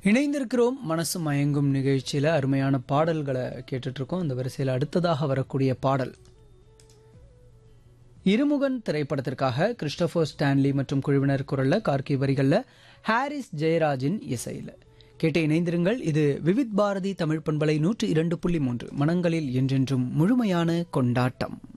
இணைந்திருக்கிறோம் மனசு மயங்கும் நிகழ்ச்சியில அருமையான பாடல்களை கேட்டுட்டு இருக்கோம். இந்த வரிசையில் அடுத்ததாக வரக்கூடிய பாடல் இருமுகன் திரைப்படத்திற்காக கிறிஸ்டோபர் ஸ்டான்லி மற்றும் குழுவினர் குரல்ல கார்கி வரிகள்ல ஹாரிஸ் ஜெயராஜின் இசையில கேட்டு இணைந்திருங்கள். இது விவித் பாரதி தமிழ் பண்பலை 102.3 மனங்களில் என்றென்றும் முழுமையான கொண்டாட்டம்.